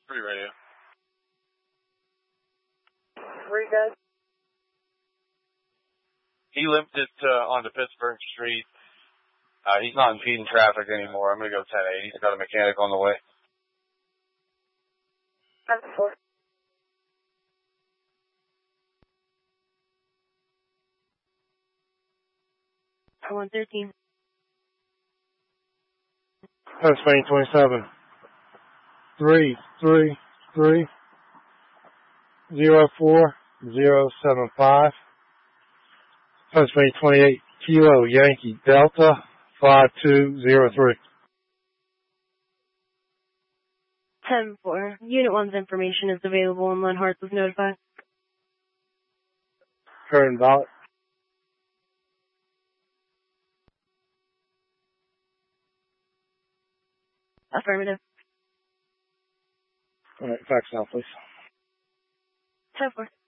3 radio. 3 guys. He limped it onto Pittsburgh Street. He's not impeding traffic anymore. I'm going to go 1080. I got a mechanic on the way. 10-4. I want 13. Pennsylvania 27. 333 04075. Pennsylvania 28 Kilo Yankee Delta 5203. 10-4. Unit 1's information is available and Len Hartz was notified. Heard and valid. Affirmative. All right, fax now, please. 10-4.